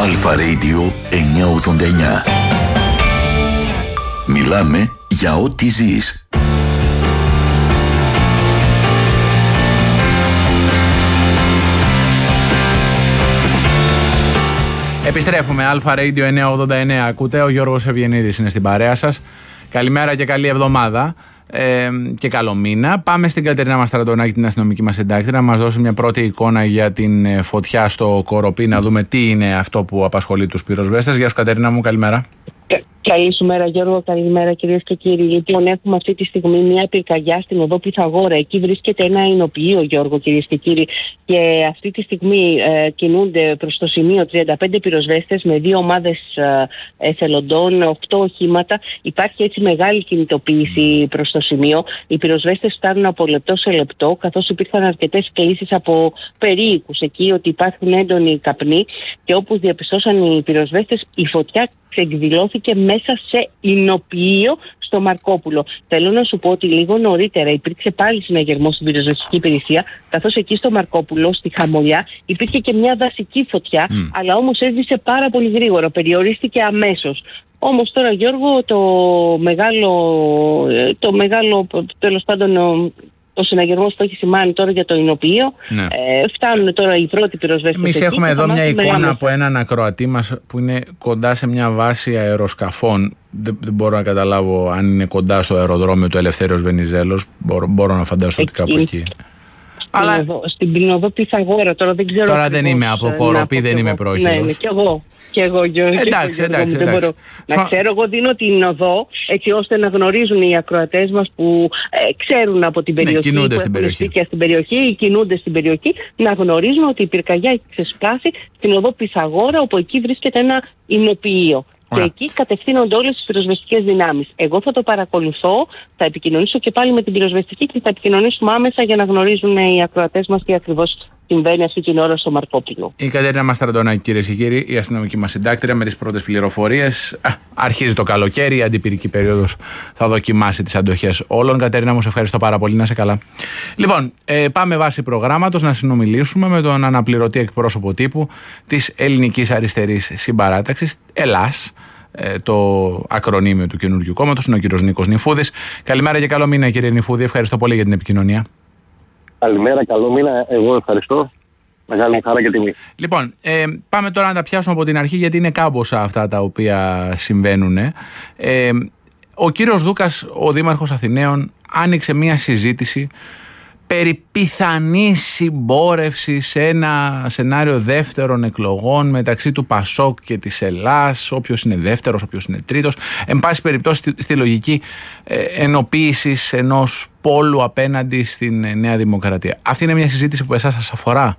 Αλφα Radio 989. Μιλάμε για ό,τι ζεις. Επιστρέφουμε. Αλφα Radio 989. Ακούτε, ο Γιώργος Ευγενίδης είναι στην παρέα σας. Καλημέρα και καλή εβδομάδα. Και καλό μήνα. Πάμε στην Κατερίνα Μαστραντονάκη, την αστυνομική μας συντάκτρια, να μας δώσει μια πρώτη εικόνα για την φωτιά στο Κοροπή, να δούμε τι είναι αυτό που απασχολεί τους πυροσβέστες. Γεια σου, Κατερίνα μου, καλημέρα. Καλή σου μέρα, Γιώργο. Καλημέρα, κυρίες και κύριοι. Λοιπόν, έχουμε αυτή τη στιγμή μια πυρκαγιά στην οδό Πυθαγόρα. Εκεί βρίσκεται ένα εινοποιείο, Γιώργο, κυρίες και κύριοι. Και αυτή τη στιγμή κινούνται προς το σημείο 35 πυροσβέστες με 2 ομάδες εθελοντών, 8 οχήματα. Υπάρχει έτσι μεγάλη κινητοποίηση προς το σημείο. Οι πυροσβέστες φτάνουν από λεπτό σε λεπτό, καθώς υπήρχαν αρκετές κλήσεις από περίοικους εκεί ότι υπάρχουν έντονοι καπνοί. Και όπως διαπιστώσαν οι πυροσβέστες, η φωτιά εκδηλώθηκε μέσα σε εινοποιείο στο Μαρκόπουλο. Θέλω να σου πω ότι λίγο νωρίτερα υπήρξε πάλι συναγερμός στην πυροσβεστική υπηρεσία, καθώς εκεί στο Μαρκόπουλο, στη Χαμολιά, υπήρχε και μια δασική φωτιά, αλλά όμως έσβησε πάρα πολύ γρήγορα, περιορίστηκε αμέσως. Όμως τώρα, Γιώργο, το μεγάλο τέλος πάντων, ο συναγερμός που έχει σημάνει τώρα για το εινοποιείο, φτάνουν τώρα οι πρώτοι πυροσβέστες. Εμείς έχουμε εδώ μια εικόνα από έναν ακροατή μας που είναι κοντά σε μια βάση αεροσκαφών. Δεν μπορώ να καταλάβω αν είναι κοντά στο αεροδρόμιο του Ελευθέριος Βενιζέλος. Μπορώ να φανταστώ ότι κάπου εκεί. Αλλά στην Πινοδό Πυθαγόρα, τώρα δεν ξέρω. Τώρα δεν είμαι από Κοροπή, δεν είμαι πρόχειρος. Ναι, και εγώ, Γιώργο. Εντάξει. Δεν μπορώ να ξέρω. Εγώ δίνω την οδό έτσι ώστε να γνωρίζουν οι ακροατές μας που ξέρουν από την περιοχή, κινούνται που στην έχουν σπίτια στην περιοχή ή κινούνται στην περιοχή, να γνωρίζουν ότι η πυρκαγιά έχει ξεσπάσει στην οδό Πυθαγόρα, όπου εκεί βρίσκεται ένα εινοποιείο. Και εκεί κατευθύνονται όλες τις πυροσβεστικές δυνάμεις. Εγώ θα το παρακολουθώ, θα επικοινωνήσω και πάλι με την πυροσβεστική και θα επικοινωνήσουμε άμεσα για να γνωρίζουν οι ακροατές μας τι ακριβώς συμβαίνει αυτή την ώρα στο Μαρκόπουλο. Η Κατερίνα Μαστραντονάκη, κυρίες και κύριοι, η αστυνομική μας συντάκτρια, με τις πρώτες πληροφορίες. Αρχίζει το καλοκαίρι, η αντιπυρική περίοδος θα δοκιμάσει τις αντοχές όλων. Κατερίνα μου, σε ευχαριστώ πάρα πολύ, να είσαι καλά. Λοιπόν, πάμε βάσει προγράμματος να συνομιλήσουμε με τον αναπληρωτή εκπρόσωπο τύπου της Ελληνικής Αριστερής Συμπαράταξης, ΕΛΑΣ, το ακρονίμιο του καινούργιου κόμματος, είναι ο κύριος Νίκος Νηφούδης. Καλημέρα και καλό μήνα, κύριε Νηφούδη, ευχαριστώ πολύ για την επικοινωνία. Καλημέρα, καλό μήνα. Εγώ ευχαριστώ. Μεγάλη χαρά και τιμή. Λοιπόν, πάμε τώρα να τα πιάσουμε από την αρχή, γιατί είναι κάμποσα αυτά τα οποία συμβαίνουν. Ο κύριος Δούκας, ο Δήμαρχος Αθηναίων, άνοιξε μια συζήτηση περί πιθανής συμπόρευσης σε ένα σενάριο δεύτερων εκλογών μεταξύ του ΠΑΣΟΚ και της ΕΛΑΣ, όποιος είναι δεύτερος, όποιος είναι τρίτος, εν πάση περιπτώσει στη λογική ενοποίησης ενός πόλου απέναντι στην Νέα Δημοκρατία. Αυτή είναι μια συζήτηση που εσάς σας αφορά?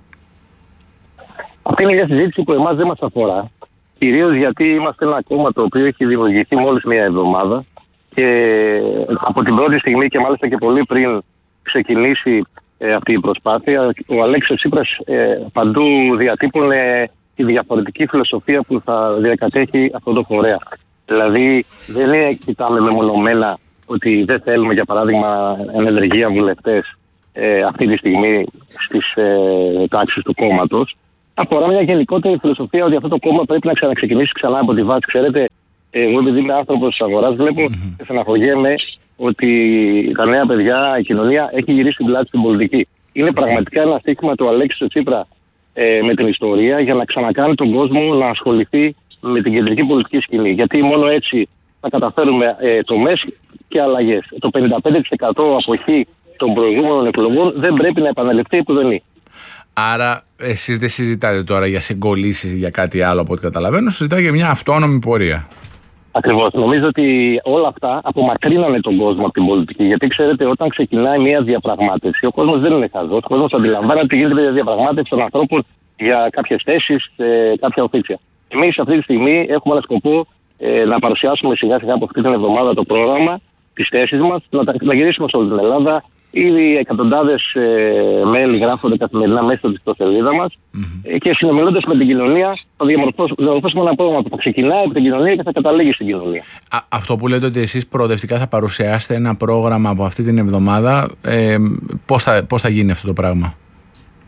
Αυτή είναι μια συζήτηση που εμάς δεν μας αφορά, κυρίως γιατί είμαστε ένα κόμμα το οποίο έχει δημιουργηθεί μόλις μια εβδομάδα και από την πρώτη στιγμή και μάλιστα και πολύ πριν ξεκινήσει αυτή η προσπάθεια, ο Αλέξης Τσίπρας παντού διατύπωνε τη διαφορετική φιλοσοφία που θα διακατέχει αυτό το φορέα. Δηλαδή δεν κοιτάμε μεμονωμένα ότι δεν θέλουμε, για παράδειγμα, ενεργεία βουλευτές αυτή τη στιγμή στις τάξεις του κόμματος. Αφορά μια γενικότερη φιλοσοφία ότι αυτό το κόμμα πρέπει να ξαναξεκινήσει ξανά από τη βάση. Ξέρετε, εγώ επειδή είμαι άνθρωπος της αγοράς, βλέπω και στεναχωριέμαι ότι τα νέα παιδιά, η κοινωνία έχει γυρίσει την πλάτη στην πολιτική. Είναι πραγματικά ένα στίχημα του Αλέξη Τσίπρα με την ιστορία για να ξανακάνει τον κόσμο να ασχοληθεί με την κεντρική πολιτική σκηνή. Γιατί μόνο έτσι θα καταφέρουμε τομές και αλλαγές. Το 55% αποχή των προηγούμενων εκλογών δεν πρέπει να επαναληφθεί επουδενή. Άρα εσείς δεν συζητάτε τώρα για συγκολήσεις ή για κάτι άλλο από ό,τι καταλαβαίνω, συζητάτε για μια αυτόνομη πορεία. Ακριβώς. Νομίζω ότι όλα αυτά απομακρύνανε τον κόσμο από την πολιτική. Γιατί ξέρετε, όταν ξεκινάει μια διαπραγμάτευση, ο κόσμος δεν είναι χαζός. Ο κόσμος αντιλαμβάνεται ότι γίνεται μια διαπραγμάτευση των ανθρώπων για κάποιες θέσεις, κάποια οφίτσια. Εμείς αυτή τη στιγμή έχουμε ένα σκοπό να παρουσιάσουμε σιγά σιγά από αυτή την εβδομάδα το πρόγραμμα, τις θέσεις μας, να γυρίσουμε σε όλη την Ελλάδα. Ήδη εκατοντάδες mail γράφονται καθημερινά μέσα στην ιστοσελίδα μας και συνομιλώντας με την κοινωνία θα διαμορφώσουμε ένα πρόγραμμα που θα ξεκινάει από την κοινωνία και θα καταλήγει στην κοινωνία. Αυτό που λέτε ότι εσείς προοδευτικά θα παρουσιάσετε ένα πρόγραμμα από αυτή την εβδομάδα, πώς θα γίνει αυτό το πράγμα?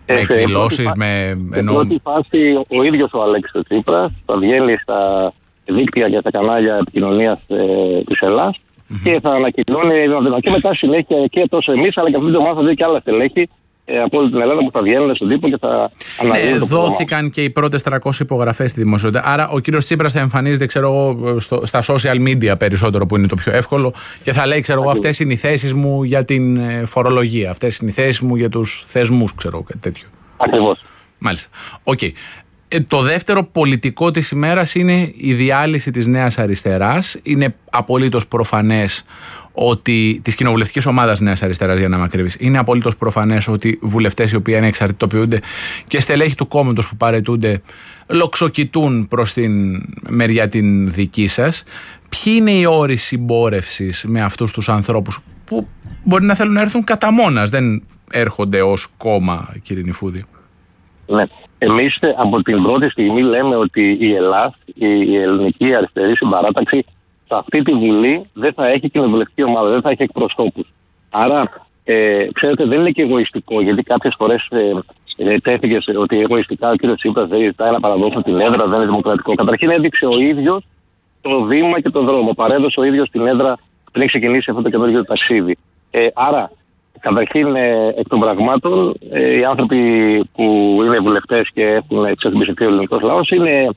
εκδηλώσεις, σε πρώτη φάση ο ίδιος ο Αλέξης Τσίπρας θα βγαίνει στα δίκτυα και στα κανάλια επικοινωνίας της Ελλάδας και θα ανακοινώνει, και μετά συνέχεια και τόσο εμείς, αλλά και αυτή την εβδομάδα θα δει και άλλα στελέχη από όλη την Ελλάδα που θα βγαίνουν στον τύπο και θα αναλύουν. Δόθηκαν και οι πρώτες 300 υπογραφές στη δημοσιότητα. Άρα ο κύριος Τσίπρας θα εμφανίζεται, ξέρω εγώ, στα social media περισσότερο, που είναι το πιο εύκολο, και θα λέει, ξέρω εγώ, αυτές είναι οι θέσεις μου για την φορολογία, αυτές είναι οι θέσεις μου για τους θεσμούς, ξέρω, κάτι τέτοιο. Ακριβώς. Μάλιστα. Οκ. Το δεύτερο πολιτικό της ημέρας είναι η διάλυση της Νέας Αριστεράς. Είναι απολύτως προφανές ότι της κοινοβουλευτικής ομάδας Νέας Αριστεράς, για να είμαι ακριβής, είναι απολύτως προφανές ότι βουλευτές οι οποίοι ανεξαρτητοποιούνται και στελέχη του κόμματος που παραιτούνται λοξοκοιτούν προς την μεριά την δική σας. Ποιοι είναι οι όροι συμπόρευσης με αυτούς τους ανθρώπους που μπορεί να θέλουν να έρθουν κατά μόνας, δεν έρχονται ως κόμμα, κύριε Νηφούδη? Ναι. Εμείς από την πρώτη στιγμή λέμε ότι η Ελλάδα, η ελληνική αριστερή συμπαράταξη, σε αυτή τη Βουλή δεν θα έχει κοινοβουλευτική ομάδα, δεν θα έχει εκπροσώπους. Άρα, ξέρετε, δεν είναι και εγωιστικό, γιατί κάποιες φορές τέθηκε ότι εγωιστικά ο κ. Τσίπρας δεν ζητάει να παραδώσουν την έδρα, δεν είναι δημοκρατικό. Καταρχήν έδειξε ο ίδιος το βήμα και το δρόμο. Παρέδωσε ο ίδιος την έδρα πριν ξεκινήσει αυτό το καινούργιο ταξίδι. Άρα, καταρχήν, εκ των πραγμάτων, οι άνθρωποι που είναι βουλευτές και έχουν εξασφαλιστεί ο ελληνικός λαός,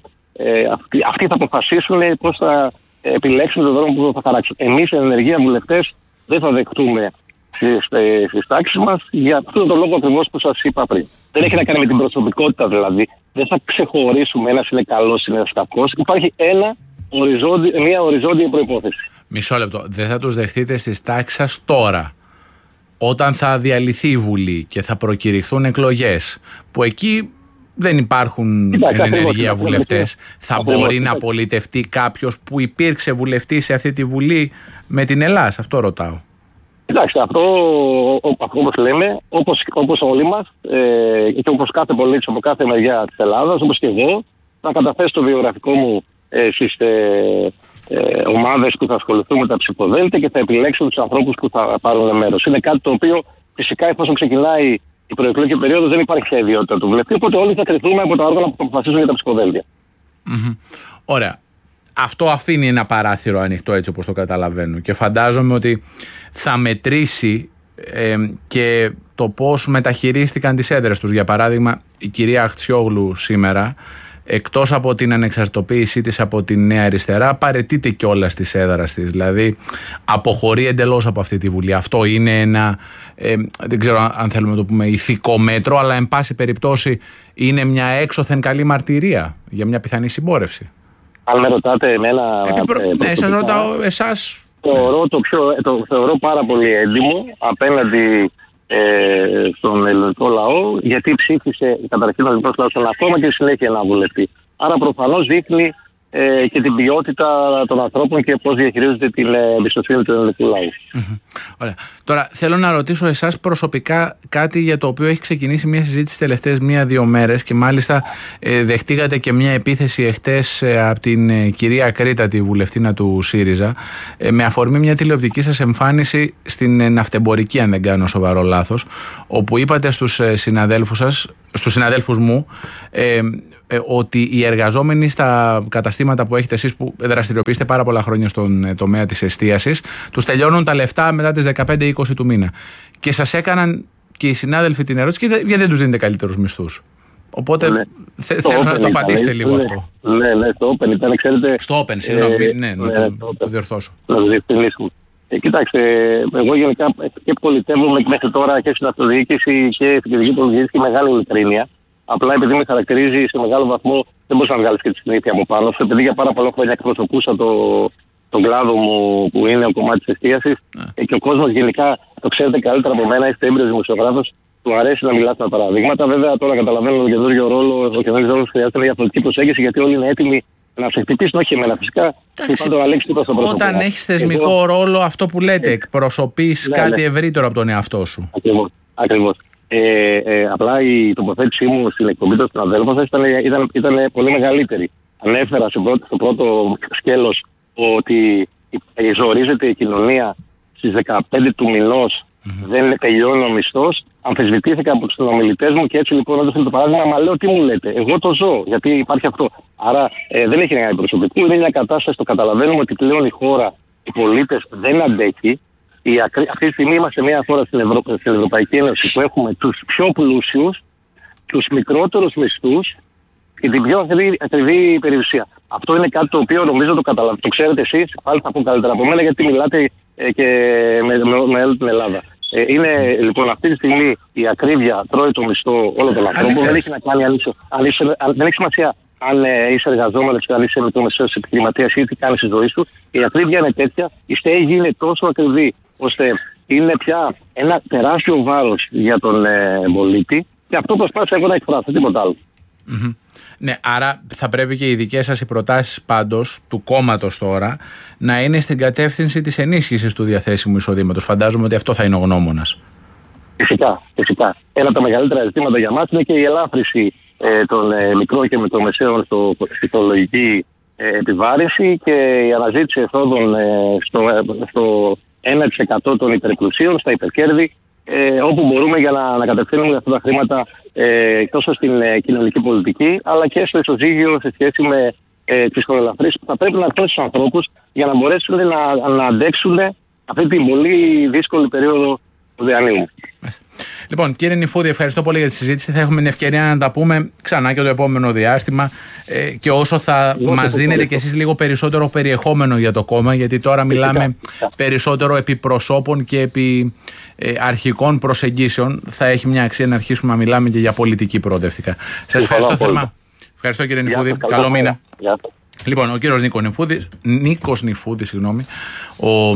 αυτοί θα αποφασίσουν πώς θα επιλέξουν τον δρόμο που θα χαράξουν. Εμείς, οι ενεργεία βουλευτές, δεν θα δεχτούμε στις τάξεις μας για αυτόν τον λόγο ακριβώς που σας είπα πριν. Δεν έχει να κάνει με την προσωπικότητα, δηλαδή. Δεν θα ξεχωρίσουμε ένας είναι καλός, ένας κακός. Υπάρχει μια οριζόντια προϋπόθεση. Μισό λεπτό. Δεν θα τους δεχτείτε στις τάξεις σας τώρα, όταν θα διαλυθεί η Βουλή και θα προκηρυχθούν εκλογές, που εκεί δεν υπάρχουν ενεργεία βουλευτές, θα μπορεί να πολιτευτεί κάποιος που υπήρξε βουλευτής σε αυτή τη Βουλή με την Ελλάδα? Αυτό ρωτάω. Εντάξει, αυτό όπως λέμε, όπως όλοι μας και όπως κάθε πολίτης από κάθε μεριά της Ελλάδας, όπως και εγώ, θα καταθέσω το βιογραφικό μου στις ομάδες που θα ασχοληθούν με τα ψηφοδέλτια και θα επιλέξουν τους ανθρώπους που θα πάρουν μέρος. Είναι κάτι το οποίο φυσικά, εφόσον ξεκινάει η προεκλογική περίοδος, δεν υπάρχει ιδιότητα του βουλευτή, οπότε όλοι θα κρυθούμε από τα όργανα που θα αποφασίσουν για τα ψηφοδέλτια. Ωραία. Αυτό αφήνει ένα παράθυρο ανοιχτό, έτσι όπως το καταλαβαίνω, και φαντάζομαι ότι θα μετρήσει και το πώς μεταχειρίστηκαν τις έδρες τους. Για παράδειγμα, η κυρία Αχτσιόγλου σήμερα, εκτός από την ανεξαρτητοποίησή της από τη Νέα Αριστερά, παραιτείται κιόλας της έδρας της. Δηλαδή, αποχωρεί εντελώς από αυτή τη Βουλή. Αυτό είναι ένα, δεν ξέρω αν θέλουμε να το πούμε ηθικό μέτρο, αλλά εν πάση περιπτώσει είναι μια έξωθεν καλή μαρτυρία για μια πιθανή συμπόρευση. Αν με ρωτάτε εμένα... Ναι, σας ρωτάω εσάς. Θεωρώ πάρα πολύ έντιμο απέναντι στον ελληνικό λαό, γιατί ψήφισε καταρχήν ο ελληνικός λαός ένα κόμμα και συνέχεια ένα βουλευτή. Άρα προφανώς δείχνει και την ποιότητα των ανθρώπων και πώς διαχειρίζονται την εμπιστοσύνη του ελληνικού λαού. Ωραία. Τώρα θέλω να ρωτήσω εσάς προσωπικά κάτι για το οποίο έχει ξεκινήσει μια συζήτηση τελευταίες 1-2 μέρες και μάλιστα δεχτήκατε και μια επίθεση εχθές από την κυρία Κρήτα, τη βουλευτήνα του ΣΥΡΙΖΑ, με αφορμή μια τηλεοπτική σας εμφάνιση στην ναυτεμπορική, αν δεν κάνω σοβαρό λάθος, όπου είπατε στους συναδέλφους μου ότι οι εργαζόμενοι στα καταστήματα που έχετε εσείς, που δραστηριοποιείστε πάρα πολλά χρόνια στον τομέα της εστίασης, τους τελειώνουν τα λεφτά μετά τις 15-20 του μήνα. Και σας έκαναν και οι συνάδελφοι την ερώτηση, γιατί δεν τους δίνετε καλύτερους μισθούς? Οπότε θέλω να το απαντήσετε λίγο αυτό. Ναι, στο Open ήταν, ξέρετε. Στο Open, συγγνώμη, να το διορθώσω. Να το διευκρινίσουμε. Κοιτάξτε, εγώ γενικά και πολιτεύομαι μέχρι τώρα και στην αυτοδιοίκηση και στην κεντρική πολιτική και μεγάλη ειλικρίνεια. Απλά επειδή με χαρακτηρίζει σε μεγάλο βαθμό, δεν μπορούσα να βγάλει και τη συνήθεια από πάνω. Επειδή για πάρα πολλά χρόνια εκπροσωπούσα τον κλάδο μου που είναι ο κομμάτι τη εστίασης και ο κόσμος γενικά το ξέρετε καλύτερα από μένα, είστε έμπειρος δημοσιογράφος, του αρέσει να μιλάτε με παραδείγματα. Βέβαια τώρα καταλαβαίνω τον καινούριο ρόλο, ο καινούριο ρόλο χρειάζεται μια διαφορετική προσέγγιση, γιατί όλοι είναι έτοιμοι να σε χτυπήσουν, όχι εμένα φυσικά. Όταν έχεις θεσμικό ρόλο, αυτό που λέτε, εκπροσωπείς κάτι ευρύτερο από τον εαυτό σου. Ακριβώς. Απλά η τοποθέτησή μου στην εκπομπή των συναδέλφων ήταν πολύ μεγαλύτερη. Ανέφερα στο πρώτο σκέλος ότι ζορίζεται η κοινωνία στις 15 του μηνός, δεν τελειώνει ο μισθός αμφισβητήθηκα από τους συνομιλητές μου και έτσι λοιπόν έδωσα το παράδειγμα, μα λέω τι μου λέτε. Εγώ το ζω, γιατί υπάρχει αυτό. Άρα δεν έχει κανένα προσωπικό, είναι μια κατάσταση, το καταλαβαίνουμε ότι πλέον η χώρα, οι πολίτες δεν αντέχει. Αυτή τη στιγμή είμαστε μια χώρα στην Ευρωπαϊκή Ένωση που έχουμε τους πιο πλούσιους, τους μικρότερους μισθούς και την πιο ακριβή περιουσία. Αυτό είναι κάτι το οποίο νομίζω το ξέρετε εσείς, πάλι θα πω καλύτερα από μένα, γιατί μιλάτε και με όλη την Ελλάδα. Είναι λοιπόν αυτή τη στιγμή η ακρίβεια τρώει το μισθό όλων των ανθρώπων. Δεν έχει να κάνει δεν έχει σημασία αν είσαι εργαζόμενος ή αν είσαι μικρομεσαίος επιχειρηματίας ή τι κάνεις στη ζωή σου. Η ακρίβεια είναι τέτοια, η στέγη είναι τόσο ακριβή, ώστε είναι πια ένα τεράστιο βάρος για τον πολίτη. Και αυτό προσπάθησα εγώ να εκφράσω, τίποτα άλλο. Mm-hmm. Ναι, άρα θα πρέπει και οι δικές σας οι προτάσεις πάντως του κόμματος τώρα να είναι στην κατεύθυνση της ενίσχυσης του διαθέσιμου εισοδήματος. Φαντάζομαι ότι αυτό θα είναι ο γνώμονας. Φυσικά. Ένα από τα μεγαλύτερα ζητήματα για μας είναι και η ελάφρυνση των μικρών και μικρομεσαίων στη φορολογική επιβάρυνση και η αναζήτηση εσόδων στο 1% των υπερπλουσίων, στα υπερκέρδη, όπου μπορούμε για να κατευθύνουμε αυτά τα χρήματα τόσο στην κοινωνική πολιτική αλλά και στο ισοζύγιο σε σχέση με τις φοροελαφρύνσεις που θα πρέπει να έρθουν στους ανθρώπους για να μπορέσουν να αντέξουν αυτή την πολύ δύσκολη περίοδο του διανύμου. Λοιπόν, κύριε Νηφούδη, ευχαριστώ πολύ για τη συζήτηση. Θα έχουμε την ευκαιρία να τα πούμε ξανά και το επόμενο διάστημα και όσο θα μας δίνετε κι εσείς λίγο περισσότερο περιεχόμενο για το κόμμα, γιατί τώρα μιλάμε περισσότερο επί προσώπων και επί αρχικών προσεγγίσεων. Θα έχει μια αξία να αρχίσουμε να μιλάμε και για πολιτική προοδευτικά. Σας ευχαριστώ θερμά. Ευχαριστώ κύριε Νηφούδη. Καλό μήνα. Λοιπόν, ο κύριος Νίκος Νηφούδης, ο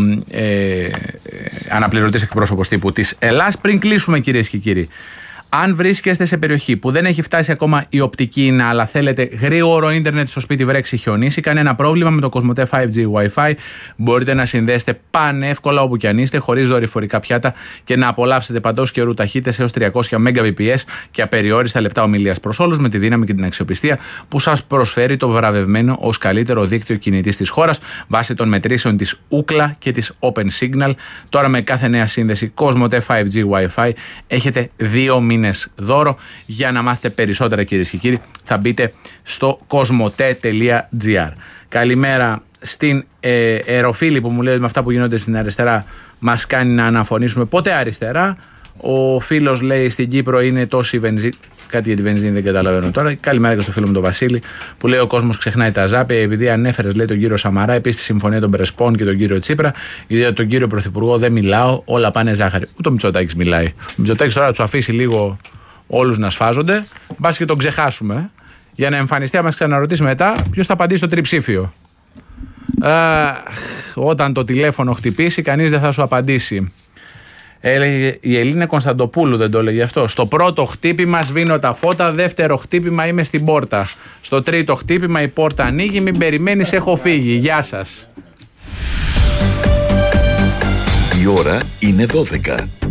αναπληρωτής εκπρόσωπος τύπου της Ελλάς. Πριν κλείσουμε, κυρίες και κύριοι, αν βρίσκεστε σε περιοχή που δεν έχει φτάσει ακόμα η οπτική ίνα, αλλά θέλετε γρήγορο ίντερνετ στο σπίτι, βρέξει, χιονίσει, κανένα πρόβλημα με το Κοσμοτέ 5G Wi-Fi. Μπορείτε να συνδέσετε πανεύκολα όπου κι αν είστε, χωρίς δορυφορικά πιάτα και να απολαύσετε παντός καιρού ταχύτητες έως 300 Mbps και απεριόριστα λεπτά ομιλίας προς όλους, με τη δύναμη και την αξιοπιστία που σας προσφέρει το βραβευμένο ως καλύτερο δίκτυο κινητής της χώρας βάσει των μετρήσεων της Ookla και της Open Signal. Τώρα με κάθε νέα σύνδεση Κοσμοτέ 5G Wi-Fi έχετε 2 μήνες δώρο. Για να μάθετε περισσότερα, κυρίες και κύριοι, θα μπείτε στο cosmote.gr. Καλημέρα στην Εροφίλη που μου λέει ότι με αυτά που γίνονται στην αριστερά μας κάνει να αναφωνήσουμε ποτέ αριστερά. Ο φίλος λέει στην Κύπρο είναι τόση βενζίνη. Κάτι για τη βενζίνη δεν καταλαβαίνω τώρα. Καλημέρα και στο φίλο μου τον Βασίλη που λέει: ο κόσμος ξεχνάει τα ζάπια. Επειδή ανέφερες, λέει, τον κύριο Σαμαρά, επίσης τη συμφωνία των Πρεσπών και τον κύριο Τσίπρα, γιατί τον κύριο Πρωθυπουργό δεν μιλάω, όλα πάνε ζάχαρη. Ούτε ο Μητσοτάκης μιλάει. Ο Μητσοτάκης τώρα του αφήσει λίγο όλους να σφάζονται, μπας και τον ξεχάσουμε, για να εμφανιστεί, να μας ξαναρωτήσει μετά ποιος θα απαντήσει στο τριψήφιο. Όταν το τηλέφωνο χτυπήσει, κανείς δεν θα σου απαντήσει. Έλεγε η Ελίνα Κωνσταντοπούλου, δεν το έλεγε αυτό? Στο πρώτο χτύπημα σβήνω τα φώτα, δεύτερο χτύπημα είμαι στην πόρτα. Στο τρίτο χτύπημα η πόρτα ανοίγει, μην περιμένεις, έχω φύγει. Γεια σας. Η ώρα είναι 12.